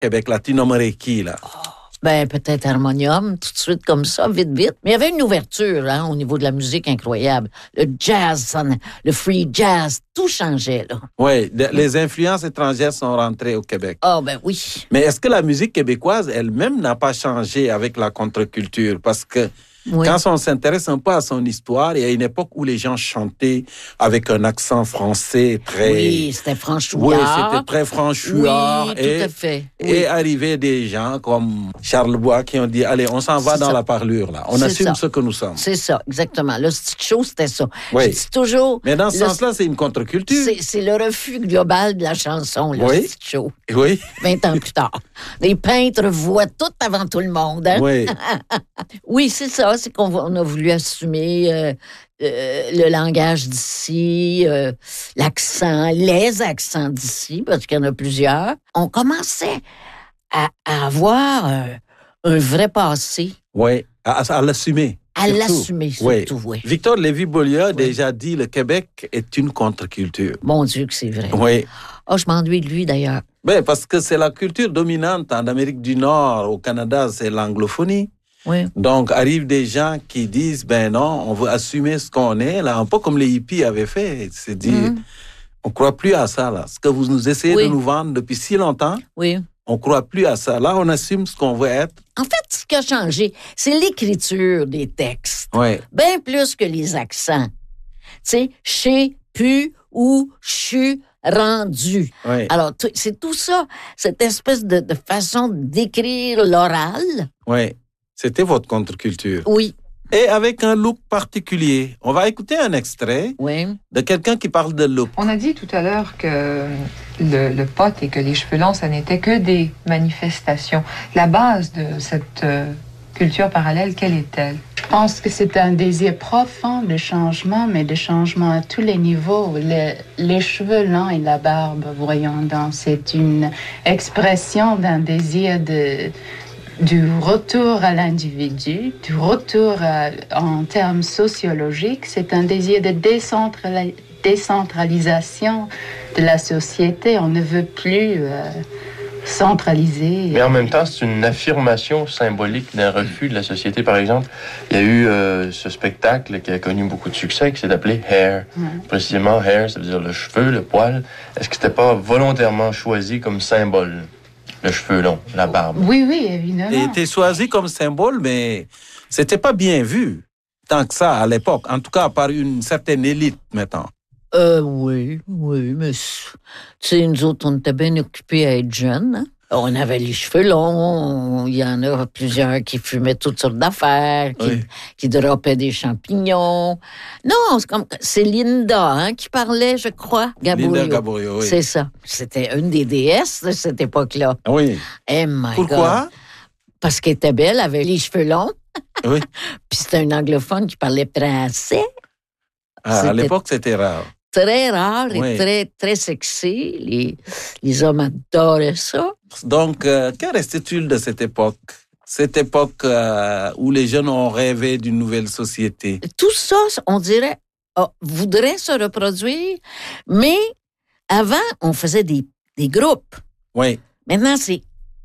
Québec, là, tu nommerais qui, là? Ben, peut-être Harmonium, tout de suite comme ça, vite. Mais il y avait une ouverture au niveau de la musique incroyable. Le jazz, le free jazz, tout changeait, là. Oui, les influences étrangères sont rentrées au Québec. Ah, ben oui. Mais est-ce que la musique québécoise elle-même n'a pas changé avec la contre-culture? Parce que quand on s'intéresse un peu à son histoire, il y a une époque où les gens chantaient avec un accent français très... Oui, c'était franchouillard. Oui, c'était très franchouillard. Oui, tout à fait. Et arrivaient des gens comme Charles Bois qui ont dit, allez, on s'en va dans la parlure, là. On assume ce que nous sommes. C'est ça, exactement. Le style show, c'était ça. Oui. Je dis toujours... Mais dans ce sens-là, c'est une contre-culture. C'est le refus global de la chanson, le style show. Oui. 20 ans plus tard. Les peintres voient tout avant tout le monde. Hein? Oui. Oui, c'est ça. C'est qu'on a voulu assumer le langage d'ici, l'accent, les accents d'ici, parce qu'il y en a plusieurs. On commençait à avoir un vrai passé. Oui, à l'assumer. À l'assumer, surtout, oui. Victor Lévy-Beaulieu a déjà dit le Québec est une contre-culture. Mon Dieu que c'est vrai. Oui. Oh, je m'ennuie de lui, d'ailleurs. Ben, parce que c'est la culture dominante en Amérique du Nord. Au Canada, c'est l'anglophonie. Oui. Donc, arrivent des gens qui disent, ben non, on veut assumer ce qu'on est, là, un peu comme les hippies avaient fait. C'est dire, on ne croit plus à ça, là. Ce que vous nous essayez de nous vendre depuis si longtemps, on ne croit plus à ça. Là, on assume ce qu'on veut être. En fait, ce qui a changé, c'est l'écriture des textes. Oui. Bien plus que les accents. Tu sais, chez, pu, ou, chu, rendu. Oui. Alors, c'est tout ça, cette espèce de façon d'écrire l'oral. Oui. C'était votre contre-culture. Oui. Et avec un look particulier. On va écouter un extrait de quelqu'un qui parle de look. On a dit tout à l'heure que le pot et que les cheveux longs, ça n'était que des manifestations. La base de cette culture parallèle, quelle est-elle? Je pense que c'est un désir profond de changement, mais de changement à tous les niveaux. Les cheveux longs et la barbe, voyons donc, c'est une expression d'un désir du retour à l'individu, du retour en termes sociologiques. C'est un désir de décentralisation de la société. On ne veut plus centraliser. Mais en même temps, c'est une affirmation symbolique d'un refus de la société. Par exemple, il y a eu ce spectacle qui a connu beaucoup de succès, qui s'est appelé Hair. Précisément, hair, ça veut dire le cheveu, le poil. Est-ce que c'était pas volontairement choisi comme symbole? Le cheveu long, la barbe. Oui, oui, évidemment. Il était choisi comme symbole, mais c'était pas bien vu tant que ça à l'époque. En tout cas, par une certaine élite maintenant. Oui, mais tu sais, nous autres, on était bien occupés à être jeunes. Hein? On avait les cheveux longs, il y en a plusieurs qui fumaient toutes sortes d'affaires, qui droppaient des champignons. Non, c'est Linda qui parlait, je crois, Gabourio. Linda Gabourio, oui. C'est ça. C'était une des déesses de cette époque-là. Oui. Oh my Pourquoi? God. Parce qu'elle était belle, elle avait les cheveux longs. Oui. Puis c'était un anglophone qui parlait français. À l'époque, c'était rare. Très rare et très, très sexy. Les hommes adoraient ça. Donc, que restait-il de cette époque? Cette époque où les jeunes ont rêvé d'une nouvelle société. Tout ça, on dirait, voudrait se reproduire, mais avant, on faisait des groupes. Oui. Maintenant, c'est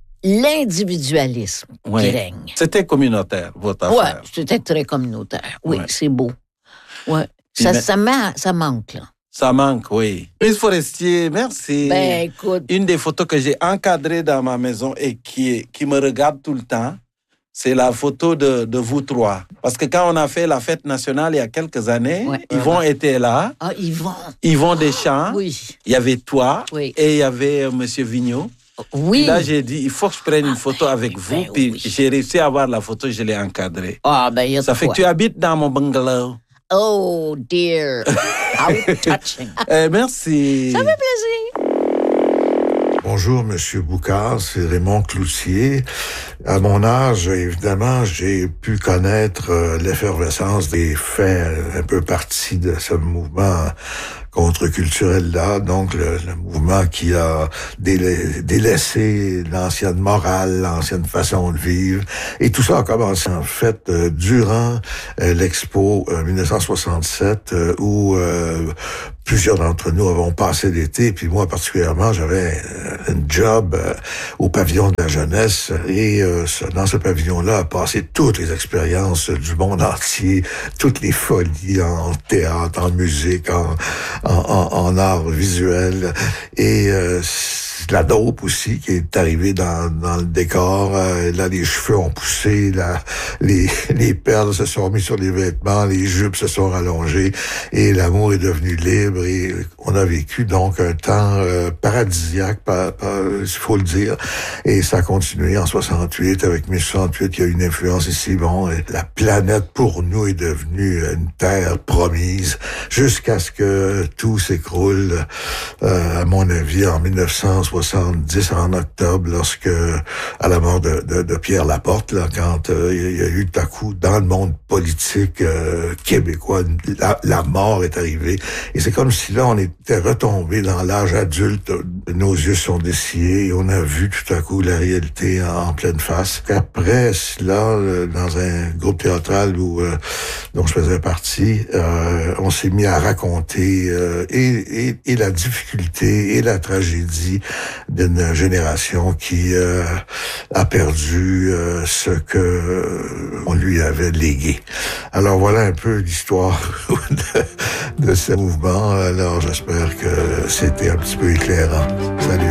l'individualisme qui règne. C'était communautaire, votre affaire. Oui, c'était très communautaire. Oui, c'est beau. Ouais. Ça manque, là. Ça manque, oui. Miss Forestier, merci. Ben, écoute. Une des photos que j'ai encadrées dans ma maison et qui me regarde tout le temps, c'est la photo de vous trois. Parce que quand on a fait la fête nationale il y a quelques années, Yvon était là. Ah, Yvon. Yvon Deschamps. Oui. Il y avait toi et il y avait M. Vigneault. Oui. Puis là, j'ai dit, il faut que je prenne une photo avec vous. Puis j'ai réussi à avoir la photo, je l'ai encadrée. Ah, ben, il y a ça fait que tu habites dans mon bungalow. Oh, dear. How touching. Merci. Ça fait plaisir. Bonjour, Monsieur Boucard, c'est Raymond Cloutier. À mon âge, évidemment, j'ai pu connaître l'effervescence des faits, un peu partie de ce mouvement contre-culturel-là, donc le mouvement qui a délaissé l'ancienne morale, l'ancienne façon de vivre. Et tout ça a commencé en fait durant l'Expo 1967 où plusieurs d'entre nous avons passé l'été, puis moi particulièrement, j'avais un job au pavillon de la jeunesse et dans ce pavillon-là a passé toutes les expériences du monde entier, toutes les folies en théâtre, en musique, en art visuel et la dope aussi qui est arrivée dans le décor. Là, les cheveux ont poussé, les perles se sont mis sur les vêtements, les jupes se sont rallongées et l'amour est devenu libre et on a vécu donc un temps paradisiaque, il faut le dire. Et ça a continué en 68 avec mai 68 qui a eu une influence ici. Bon, la planète pour nous est devenue une terre promise jusqu'à ce que tout s'écroule, à mon avis, en 1970 en octobre, lorsque, à la mort de Pierre Laporte, là, quand il y a eu tout à coup, dans le monde politique québécois, la mort est arrivée. Et c'est comme si là, on était retombé dans l'âge adulte. Nos yeux sont dessillés et on a vu tout à coup la réalité en pleine face. Après cela, dans un groupe théâtral dont je faisais partie, on s'est mis à raconter et la difficulté et la tragédie d'une génération qui a perdu ce que on lui avait légué. Alors voilà un peu l'histoire de ce mouvement. Alors j'espère que c'était un petit peu éclairant. Salut.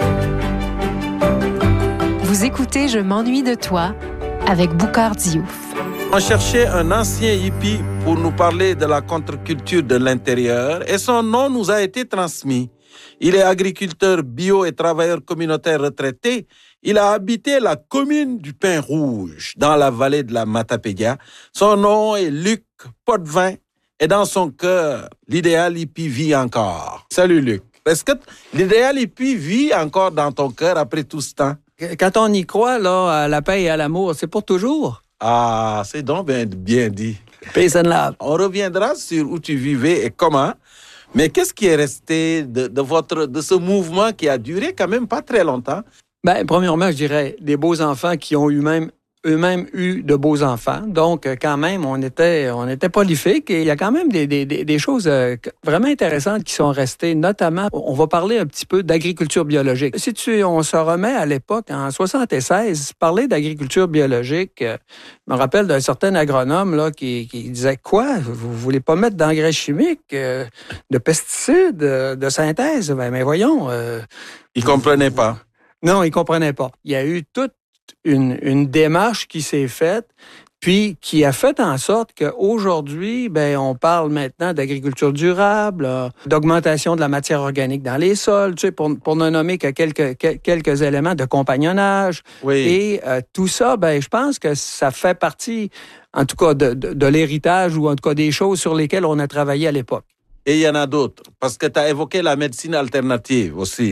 Vous écoutez Je m'ennuie de toi avec Boukhar Diouf. On cherchait un ancien hippie pour nous parler de la contre-culture de l'intérieur et son nom nous a été transmis. Il est agriculteur bio et travailleur communautaire retraité. Il a habité la commune du Pin Rouge, dans la vallée de la Matapédia. Son nom est Luc Potvin et dans son cœur, l'idéal hippie vit encore. Salut Luc. Est-ce que l'idéal hippie vit encore dans ton cœur après tout ce temps? Quand on y croit, là, à la paix et à l'amour, c'est pour toujours. Ah, c'est donc bien dit. Peace and love. On reviendra sur où tu vivais et comment. Mais qu'est-ce qui est resté de ce mouvement qui a duré quand même pas très longtemps? Ben, premièrement, je dirais des beaux enfants qui ont eux-mêmes eu de beaux enfants. Donc, quand même, on était prolifiques et il y a quand même des choses vraiment intéressantes qui sont restées. Notamment, on va parler un petit peu d'agriculture biologique. Si on se remet à l'époque, en 76, parler d'agriculture biologique, je me rappelle d'un certain agronome là, qui disait « Quoi? Vous voulez pas mettre d'engrais chimiques, de pesticides, de synthèse? » Mais voyons. Il comprenait pas. Non, il comprenait pas. Il y a eu toute une démarche qui s'est faite, puis qui a fait en sorte qu'aujourd'hui, on parle maintenant d'agriculture durable, d'augmentation de la matière organique dans les sols, pour ne nommer que quelques éléments de compagnonnage. Oui. Et tout ça, je pense que ça fait partie, en tout cas, de l'héritage ou en tout cas des choses sur lesquelles on a travaillé à l'époque. Et il y en a d'autres, parce que tu as évoqué la médecine alternative aussi.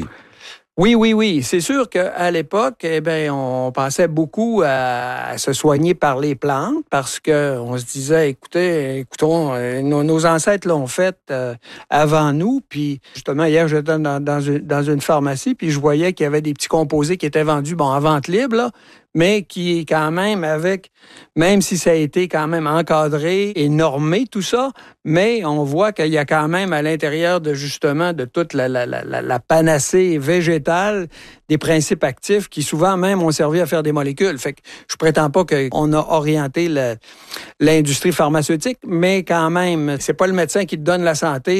Oui. C'est sûr qu'à l'époque, on pensait beaucoup à se soigner par les plantes parce que on se disait, écoutons, nos ancêtres l'ont fait avant nous. Puis justement, hier, j'étais dans une pharmacie, puis je voyais qu'il y avait des petits composés qui étaient vendus, en vente libre, là, mais qui quand même même si ça a été quand même encadré et normé, tout ça, mais on voit qu'il y a quand même à l'intérieur de justement de toute la panacée végétale des principes actifs qui souvent même ont servi à faire des molécules. Fait que je prétends pas qu'on a orienté l'industrie pharmaceutique, mais quand même, c'est pas le médecin qui te donne la santé,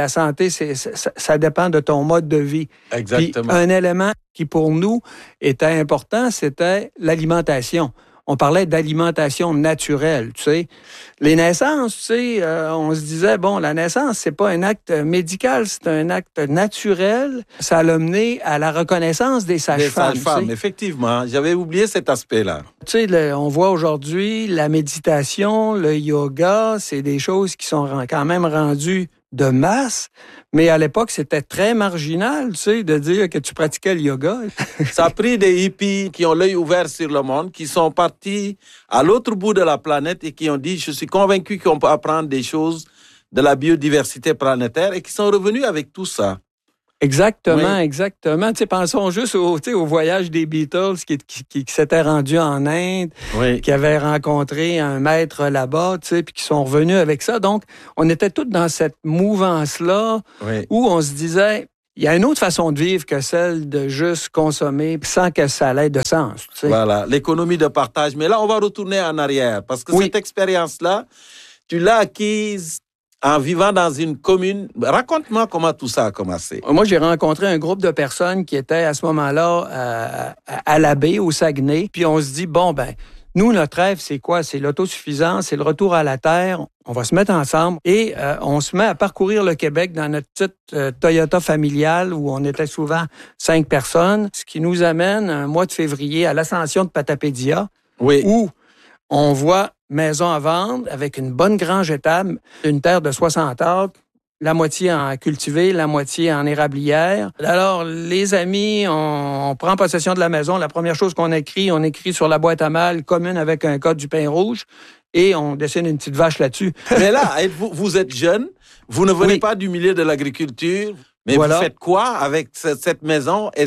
ça dépend de ton mode de vie. Exactement. Puis un élément qui pour nous était important, c'était l'alimentation. On parlait d'alimentation naturelle, tu sais. Les naissances, tu sais, on se disait, la naissance, c'est pas un acte médical, c'est un acte naturel. Ça l'a mené à la reconnaissance des sages-femmes. Des sages-femmes, effectivement. J'avais oublié cet aspect-là. Tu sais, on voit aujourd'hui la méditation, le yoga, c'est des choses qui sont quand même rendues de masse, mais à l'époque, c'était très marginal, tu sais, de dire que tu pratiquais le yoga. Ça a pris des hippies qui ont l'œil ouvert sur le monde, qui sont partis à l'autre bout de la planète et qui ont dit, je suis convaincu qu'on peut apprendre des choses de la biodiversité planétaire et qui sont revenus avec tout ça. Exactement, exactement. Tu sais, pensons juste au voyage des Beatles qui s'étaient rendus en Inde, qui avaient rencontré un maître là-bas, tu sais, puis qui sont revenus avec ça. Donc, on était tous dans cette mouvance-là où on se disait, il y a une autre façon de vivre que celle de juste consommer sans que ça ait de sens. Tu sais. Voilà, l'économie de partage. Mais là, on va retourner en arrière parce que cette expérience-là, tu l'as acquise en vivant dans une commune. Raconte-moi comment tout ça a commencé. Moi, j'ai rencontré un groupe de personnes qui étaient à ce moment-là à la baie, au Saguenay. Puis on se dit, nous, notre rêve, c'est quoi? C'est l'autosuffisance, c'est le retour à la terre. On va se mettre ensemble et on se met à parcourir le Québec dans notre petite Toyota familiale où on était souvent 5 personnes, ce qui nous amène un mois de février à l'ascension de Patapédia, où on voit maison à vendre avec une bonne grange étable, une terre de 60 acres, la moitié en cultivé, la moitié en érablière. Alors, les amis, on prend possession de la maison. La première chose qu'on écrit, on écrit sur la boîte à mal commune avec un code du pain rouge et on dessine une petite vache là-dessus. Mais là, vous êtes jeune, vous ne venez pas du milieu de l'agriculture. Mais vous faites quoi avec cette maison et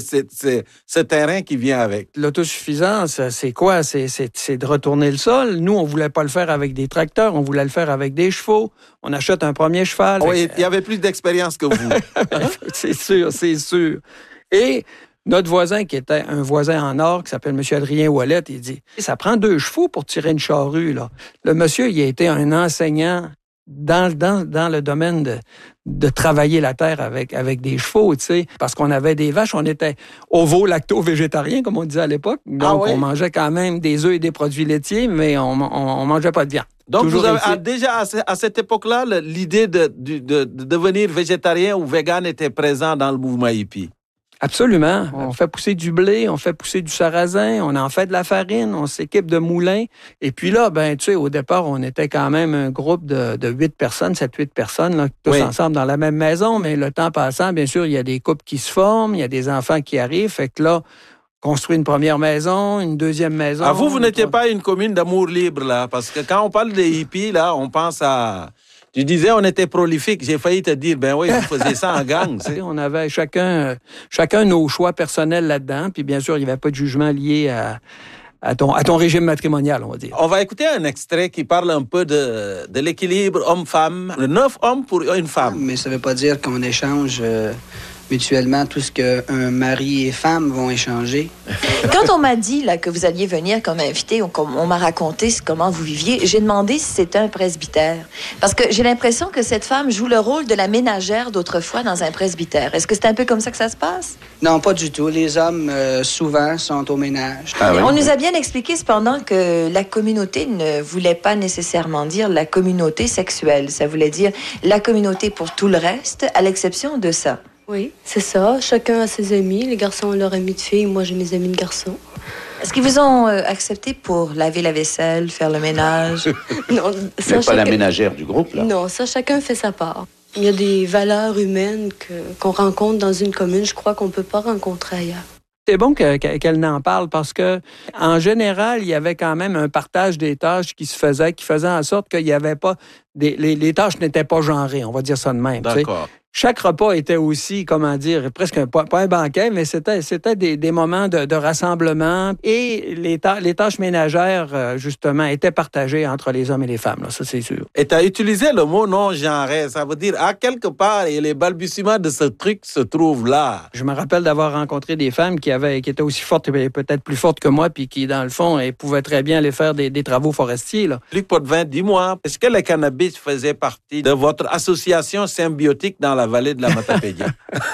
ce terrain qui vient avec? L'autosuffisance, c'est quoi? C'est de retourner le sol. Nous, on voulait pas le faire avec des tracteurs, on voulait le faire avec des chevaux. On achète un premier cheval. Oui, il y avait plus d'expérience que vous. C'est sûr. Et notre voisin, qui était un voisin en or, qui s'appelle M. Adrien Ouellet, il dit, ça prend 2 chevaux pour tirer une charrue, là. Le monsieur, il a été un enseignant dans le domaine de travailler la terre avec des chevaux, tu sais, parce qu'on avait des vaches, on était ovo-lacto-végétarien, comme on disait à l'époque. Donc, on mangeait quand même des œufs et des produits laitiers, mais on mangeait pas de viande. Donc, vous avez déjà à cette époque-là, l'idée de devenir végétarien ou vegan était présent dans le mouvement hippie? Absolument. On fait pousser du blé, on fait pousser du sarrasin, on en fait de la farine, on s'équipe de moulins. Et puis là, tu sais, au départ, on était quand même un groupe de 8 personnes, 7-8 personnes, là, tous ensemble dans la même maison. Mais le temps passant, bien sûr, il y a des couples qui se forment, il y a des enfants qui arrivent. Fait que là, construire une première maison, une deuxième maison. Ah, vous n'étiez pas une commune d'amour libre, là, parce que quand on parle des hippies, là, on pense à... Tu disais on était prolifique. J'ai failli te dire, vous faisiez ça en gang. Tu sais. On avait chacun nos choix personnels là-dedans. Puis bien sûr, il n'y avait pas de jugement lié à ton régime matrimonial, on va dire. On va écouter un extrait qui parle un peu de l'équilibre homme-femme. 9 hommes pour une femme. Mais ça ne veut pas dire qu'on échange mutuellement tout ce qu'un mari et femme vont échanger. Quand on m'a dit là, que vous alliez venir comme invité, on m'a raconté comment vous viviez, j'ai demandé si c'était un presbytère. Parce que j'ai l'impression que cette femme joue le rôle de la ménagère d'autrefois dans un presbytère. Est-ce que c'est un peu comme ça que ça se passe? Non, pas du tout. Les hommes, souvent, sont au ménage. On nous a bien expliqué cependant que la communauté ne voulait pas nécessairement dire la communauté sexuelle. Ça voulait dire la communauté pour tout le reste, à l'exception de ça. Oui, c'est ça. Chacun a ses amis. Les garçons ont leurs amis de filles. Moi, j'ai mes amis de garçons. Est-ce qu'ils vous ont accepté pour laver la vaisselle, faire le ménage? Non, ça, mais pas la ménagère du groupe, là? Non, ça, chacun fait sa part. Il y a des valeurs humaines qu'on rencontre dans une commune, je crois qu'on ne peut pas rencontrer ailleurs. C'est bon qu'elle n'en parle parce que, en général, il y avait quand même un partage des tâches qui faisait en sorte qu'il n'y avait pas... Les tâches n'étaient pas genrées, on va dire ça de même. D'accord. Chaque repas était aussi, presque pas un banquet, mais c'était des moments de rassemblement. Et les tâches ménagères, justement, étaient partagées entre les hommes et les femmes, là, ça c'est sûr. Et tu as utilisé le mot non-genré. Ça veut dire, quelque part, et les balbutiements de ce truc se trouvent là. Je me rappelle d'avoir rencontré des femmes qui étaient aussi fortes, peut-être plus fortes que moi, puis qui, dans le fond, pouvaient très bien aller faire des travaux forestiers. Là. Luc Potvin, dis-moi, est-ce que le cannabis faisait partie de votre association symbiotique dans la vallée de la Matapédia?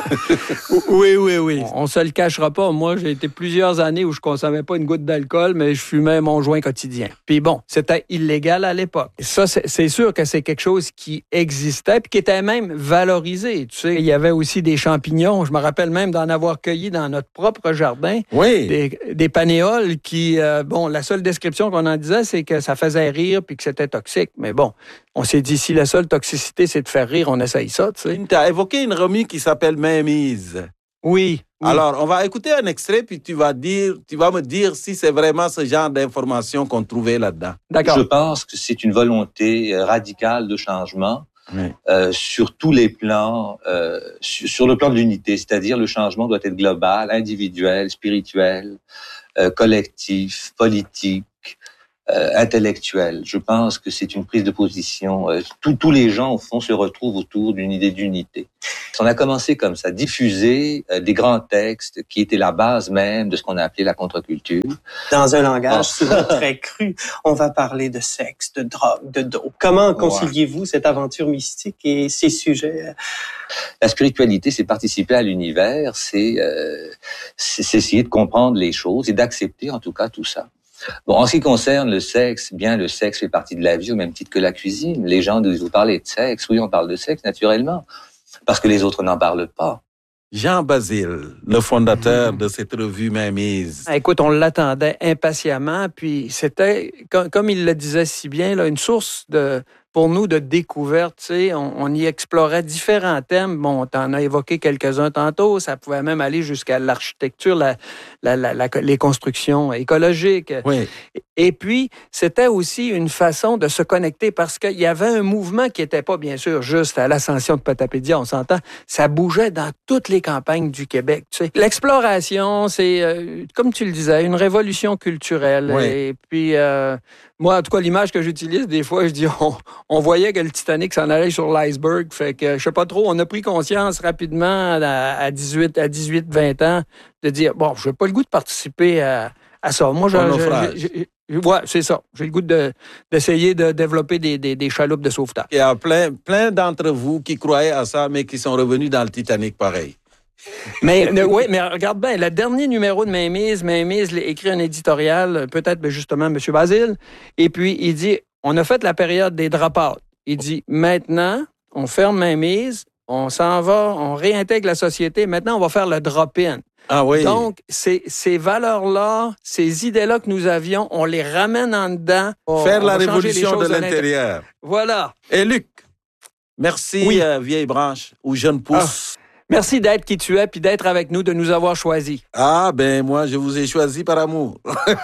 Oui. On se le cachera pas. Moi, j'ai été plusieurs années où je consommais pas une goutte d'alcool, mais je fumais mon joint quotidien. Puis bon, c'était illégal à l'époque. Ça, c'est sûr que c'est quelque chose qui existait puis qui était même valorisé. Tu sais, il y avait aussi des champignons. Je me rappelle même d'en avoir cueilli dans notre propre jardin. Oui. Des panéoles qui, la seule description qu'on en disait, c'est que ça faisait rire puis que c'était toxique. Mais bon, on s'est dit, si la seule toxicité, c'est de faire rire, on essaye ça, tu sais. Tu as évoqué une remue qui s'appelle Mainmise. Oui. Alors, on va écouter un extrait, puis tu vas me dire si c'est vraiment ce genre d'informations qu'on trouvait là-dedans. D'accord. Je pense que c'est une volonté radicale de changement sur tous les plans, sur le plan de l'unité, c'est-à-dire le changement doit être global, individuel, spirituel, collectif, politique, intellectuel. Je pense que c'est une prise de position. Tous les gens, au fond, se retrouvent autour d'une idée d'unité. On a commencé comme ça, diffuser des grands textes qui étaient la base même de ce qu'on a appelé la contre-culture. Dans un langage souvent très cru, on va parler de sexe, de drogue, de dope. Comment conciliez-vous cette aventure mystique et ces sujets? La spiritualité, c'est participer à l'univers, c'est essayer de comprendre les choses et d'accepter en tout cas tout ça. Bon, en ce qui concerne le sexe, bien, le sexe fait partie de la vie au même titre que la cuisine. Les gens disent, vous parlez de sexe? Oui, on parle de sexe, naturellement. Parce que les autres n'en parlent pas. Jean Basile, le fondateur de cette revue Mainmise. Écoute, on l'attendait impatiemment, puis c'était, comme il le disait si bien, là, une source pour nous de découverte. Tu sais, on y explorait différents thèmes. Bon, t'en as évoqué quelques-uns tantôt. Ça pouvait même aller jusqu'à l'architecture, les constructions écologiques. Oui. Et puis, c'était aussi une façon de se connecter parce qu'il y avait un mouvement qui n'était pas, bien sûr, juste à l'ascension de Potapédia, on s'entend. Ça bougeait dans toutes les campagnes du Québec. Tu sais. L'exploration, c'est, comme tu le disais, une révolution culturelle. Oui. Et puis, moi, en tout cas, l'image que j'utilise, des fois, je dis, on voyait que le Titanic s'en allait sur l'iceberg. Fait que, je sais pas trop, on a pris conscience rapidement à 18-20 ans de dire, bon, je n'ai pas le goût de participer à ça. Moi, ouais, c'est ça. J'ai le goût d'essayer de développer des chaloupes de sauvetage. Il y a plein d'entre vous qui croyaient à ça, mais qui sont revenus dans le Titanic pareil. Mais oui, mais regarde bien, le dernier numéro de Mainmise écrit un éditorial, peut-être justement M. Basile, et puis il dit, on a fait la période des drop-out. Il dit, maintenant, on ferme Mainmise, on s'en va, on réintègre la société, maintenant on va faire le drop-in. Ah oui. Donc, ces valeurs-là, ces idées-là que nous avions, on les ramène en dedans. Faire la révolution de l'intérieur. Voilà. Et Luc, merci, vieille branche ou jeune pousse. Merci d'être qui tu es puis d'être avec nous, de nous avoir choisis. Ah, ben moi, je vous ai choisi par amour.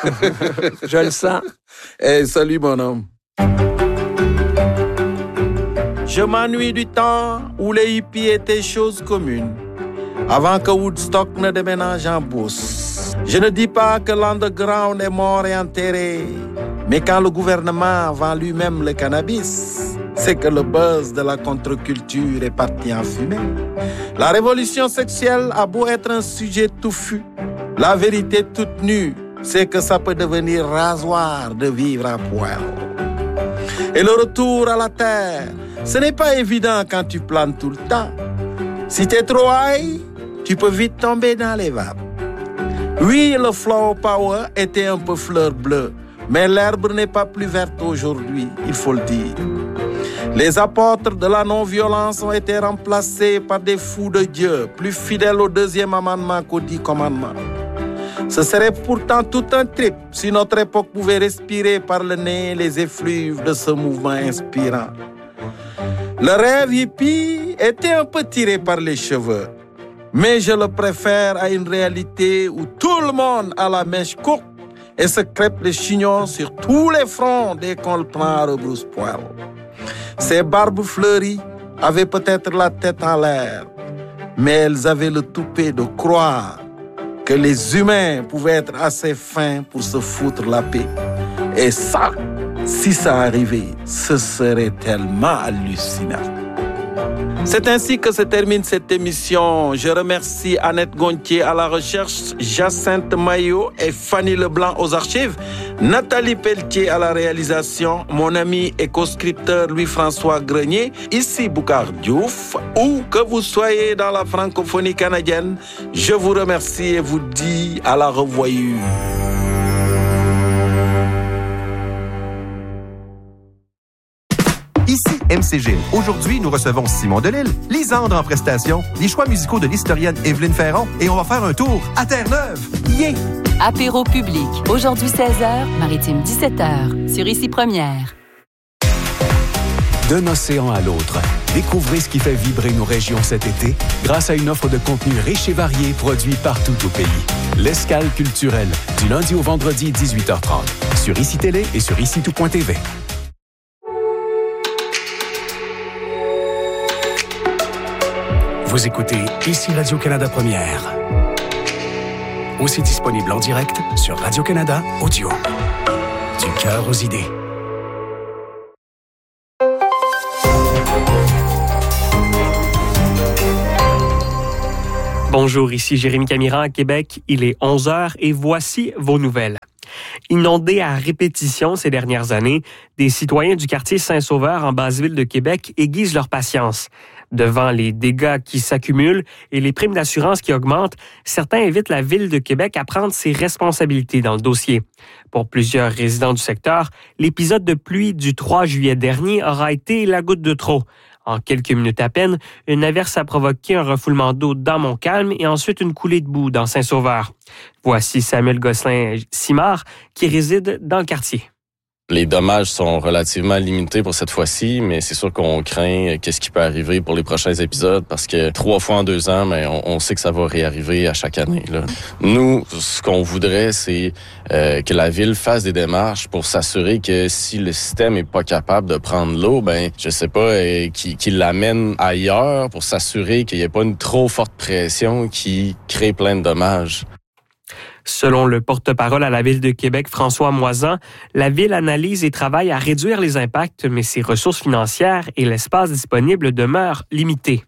Je le sens. Hey, salut, mon homme. Je m'ennuie du temps où les hippies étaient chose commune, avant que Woodstock ne déménage en bourse. Je ne dis pas que l'underground est mort et enterré, mais quand le gouvernement vend lui-même le cannabis, c'est que le buzz de la contre-culture est parti en fumée. La révolution sexuelle a beau être un sujet touffu, la vérité toute nue, c'est que ça peut devenir rasoir de vivre à poil. Et le retour à la terre, ce n'est pas évident quand tu planes tout le temps. Si t'es trop high, tu peux vite tomber dans les vapes. Oui, le flower power était un peu fleur bleue, mais l'herbe n'est pas plus verte aujourd'hui, il faut le dire. Les apôtres de la non-violence ont été remplacés par des fous de Dieu, plus fidèles au 2e amendement qu'au 10 commandements. Ce serait pourtant tout un trip si notre époque pouvait respirer par le nez les effluves de ce mouvement inspirant. Le rêve hippie était un peu tiré par les cheveux, mais je le préfère à une réalité où tout le monde a la mèche courte et se crêpe les chignons sur tous les fronts dès qu'on le prend à rebrousse-poil. Ces barbes fleuries avaient peut-être la tête en l'air, mais elles avaient le toupet de croire que les humains pouvaient être assez fins pour se foutre la paix. Et ça, si ça arrivait, ce serait tellement hallucinant. C'est ainsi que se termine cette émission. Je remercie Annette Gontier à la recherche, Jacinthe Maillot et Fanny Leblanc aux archives, Nathalie Pelletier à la réalisation, mon ami et co-scripteur Louis-François Grenier, ici Boucar Diouf, où que vous soyez dans la francophonie canadienne, je vous remercie et vous dis à la revoyure. Ici MCG. Aujourd'hui, nous recevons Simon Delille, Lisandre en prestation, les choix musicaux de l'historienne Evelyne Ferron et on va faire un tour à Terre-Neuve. Yeah! Apéro public. Aujourd'hui 16h, Maritime 17h. Sur Ici Première. D'un océan à l'autre, découvrez ce qui fait vibrer nos régions cet été grâce à une offre de contenu riche et varié produit partout au pays. L'escale culturelle, du lundi au vendredi 18h30. Sur ICI-TV et sur ICI-Tout.tv. Vous écoutez ici Radio-Canada Première. Aussi disponible en direct sur Radio-Canada Audio. Du cœur aux idées. Bonjour, ici Jérémy Camiran à Québec. Il est 11h et voici vos nouvelles. Inondés à répétition ces dernières années, des citoyens du quartier Saint-Sauveur en Basse-Ville de Québec aiguisent leur patience. Devant les dégâts qui s'accumulent et les primes d'assurance qui augmentent, certains invitent la Ville de Québec à prendre ses responsabilités dans le dossier. Pour plusieurs résidents du secteur, l'épisode de pluie du 3 juillet dernier aura été la goutte de trop. En quelques minutes à peine, une averse a provoqué un refoulement d'eau dans Montcalm et ensuite une coulée de boue dans Saint-Sauveur. Voici Samuel Gosselin-Simard qui réside dans le quartier. Les dommages sont relativement limités pour cette fois-ci, mais c'est sûr qu'on craint qu'est-ce qui peut arriver pour les prochains épisodes parce que 3 fois en 2 ans, mais on sait que ça va réarriver à chaque année. Là. Nous, ce qu'on voudrait, c'est que la ville fasse des démarches pour s'assurer que si le système est pas capable de prendre l'eau, je sais pas, qu'il l'amène ailleurs pour s'assurer qu'il n'y ait pas une trop forte pression qui crée plein de dommages. Selon le porte-parole à la Ville de Québec, François Moisan, la Ville analyse et travaille à réduire les impacts, mais ses ressources financières et l'espace disponible demeurent limités.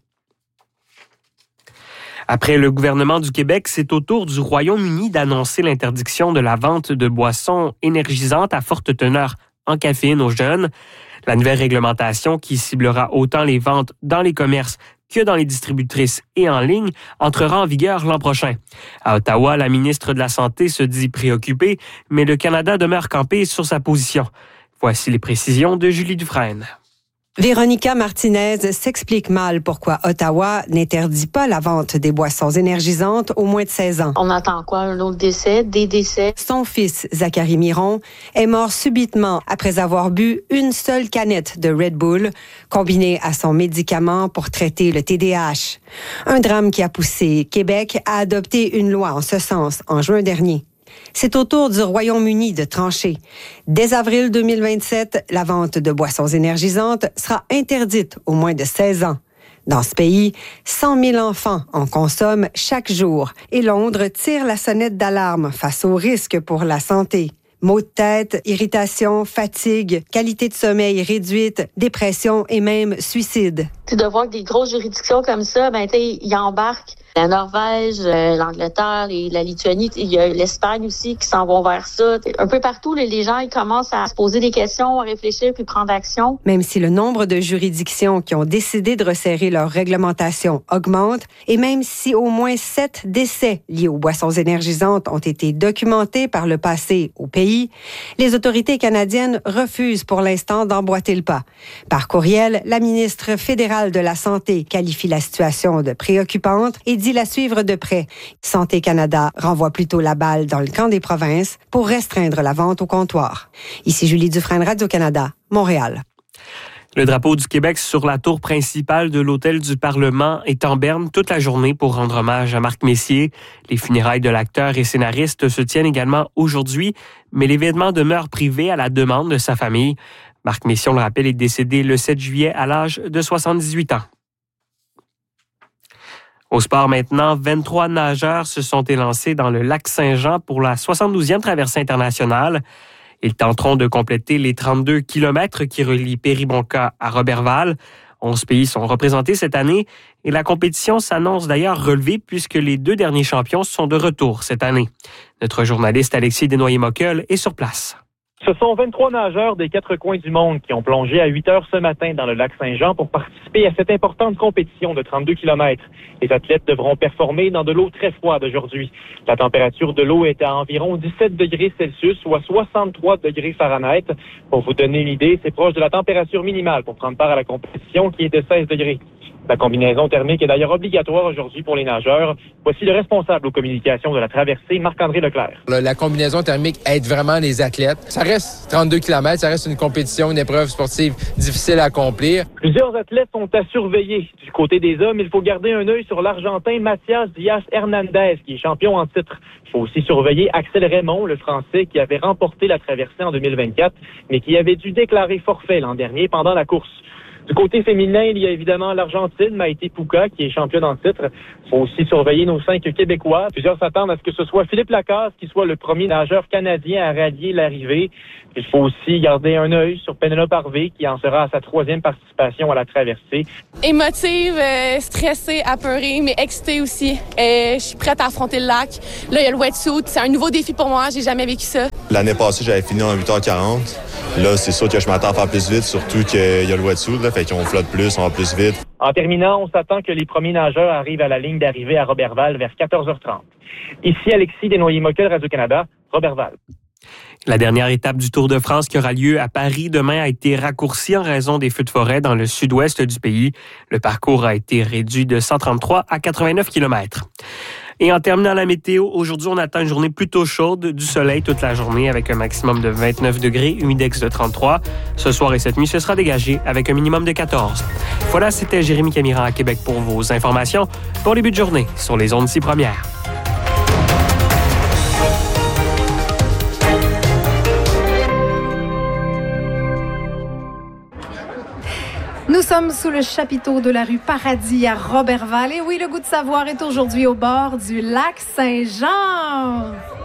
Après le gouvernement du Québec, c'est au tour du Royaume-Uni d'annoncer l'interdiction de la vente de boissons énergisantes à forte teneur en caféine aux jeunes. La nouvelle réglementation, qui ciblera autant les ventes dans les commerces que dans les distributrices et en ligne, entrera en vigueur l'an prochain. À Ottawa, la ministre de la Santé se dit préoccupée, mais le Canada demeure campé sur sa position. Voici les précisions de Julie Dufresne. Véronica Martinez s'explique mal pourquoi Ottawa n'interdit pas la vente des boissons énergisantes aux moins de 16 ans. On attend quoi? Un autre décès? Des décès? Son fils, Zachary Miron, est mort subitement après avoir bu une seule canette de Red Bull, combinée à son médicament pour traiter le TDAH. Un drame qui a poussé Québec à adopter une loi en ce sens en juin dernier. C'est au tour du Royaume-Uni de trancher. Dès avril 2027, la vente de boissons énergisantes sera interdite aux moins de 16 ans. Dans ce pays, 100 000 enfants en consomment chaque jour et Londres tire la sonnette d'alarme face aux risques pour la santé. Maux de tête, irritation, fatigue, qualité de sommeil réduite, dépression et même suicide. De voir que des grosses juridictions comme ça, ils embarquent la Norvège, l'Angleterre, la Lituanie, il y a l'Espagne aussi qui s'en vont vers ça. Un peu partout, les gens ils commencent à se poser des questions, à réfléchir puis prendre action. Même si le nombre de juridictions qui ont décidé de resserrer leur réglementation augmente, et même si au moins 7 décès liés aux boissons énergisantes ont été documentés par le passé au pays, les autorités canadiennes refusent pour l'instant d'emboîter le pas. Par courriel, la ministre fédérale de la Santé qualifie la situation de préoccupante et dit la suivre de près. Santé Canada renvoie plutôt la balle dans le camp des provinces pour restreindre la vente au comptoir. Ici Julie Dufresne, Radio-Canada, Montréal. Le drapeau du Québec sur la tour principale de l'Hôtel du Parlement est en berne toute la journée pour rendre hommage à Marc Messier. Les funérailles de l'acteur et scénariste se tiennent également aujourd'hui, mais l'événement demeure privé à la demande de sa famille. Marc Messier, on le rappelle, est décédé le 7 juillet à l'âge de 78 ans. Au sport maintenant, 23 nageurs se sont élancés dans le lac Saint-Jean pour la 72e traversée internationale. Ils tenteront de compléter les 32 kilomètres qui relient Péribonka à Roberval. 11 pays sont représentés cette année et la compétition s'annonce d'ailleurs relevée puisque les 2 derniers champions sont de retour cette année. Notre journaliste Alexis Desnoyers-Mockel est sur place. Ce sont 23 nageurs des 4 coins du monde qui ont plongé à 8 heures ce matin dans le lac Saint-Jean pour participer à cette importante compétition de 32 km. Les athlètes devront performer dans de l'eau très froide aujourd'hui. La température de l'eau est à environ 17 degrés Celsius, soit 63 degrés Fahrenheit. Pour vous donner une idée, c'est proche de la température minimale pour prendre part à la compétition qui est de 16 degrés. La combinaison thermique est d'ailleurs obligatoire aujourd'hui pour les nageurs. Voici le responsable aux communications de la traversée, Marc-André Leclerc. La combinaison thermique aide vraiment les athlètes. Ça reste 32 km, ça reste une compétition, une épreuve sportive difficile à accomplir. Plusieurs athlètes sont à surveiller. Du côté des hommes, il faut garder un œil sur l'Argentin Mathias Diaz Hernandez, qui est champion en titre. Il faut aussi surveiller Axel Raymond, le Français, qui avait remporté la traversée en 2024, mais qui avait dû déclarer forfait l'an dernier pendant la course. Du côté féminin, il y a évidemment l'Argentine, Maïté Pouka, qui est championne en titre. Il faut aussi surveiller nos 5 Québécois. Plusieurs s'attendent à ce que ce soit Philippe Lacasse qui soit le premier nageur canadien à rallier l'arrivée. Il faut aussi garder un œil sur Penelope Harvey, qui en sera à sa 3e participation à la traversée. Émotive, stressée, apeurée, mais excitée aussi. Je suis prête à affronter le lac. Là, il y a le wetsuit. C'est un nouveau défi pour moi. J'ai jamais vécu ça. L'année passée, j'avais fini en 8h40. Là, c'est sûr que je m'attends à faire plus vite, surtout qu'il y a le wetsuit, là, fait qu'on flotte plus, on va plus vite. En terminant, on s'attend que les premiers nageurs arrivent à la ligne d'arrivée à Roberval vers 14h30. Ici Alexis Desnoyers-Mockel, Radio-Canada, Roberval. La dernière étape du Tour de France qui aura lieu à Paris demain a été raccourcie en raison des feux de forêt dans le sud-ouest du pays. Le parcours a été réduit de 133 à 89 km. Et en terminant la météo, aujourd'hui, on attend une journée plutôt chaude, du soleil toute la journée avec un maximum de 29 degrés, humidex de 33. Ce soir et cette nuit, ce sera dégagé avec un minimum de 14. Voilà, c'était Jérémy Camiran à Québec pour vos informations. Bon début de journée sur les ondes 6 premières. Nous sommes sous le chapiteau de la rue Paradis à Roberval. Et oui, le goût de savoir est aujourd'hui au bord du lac Saint-Jean.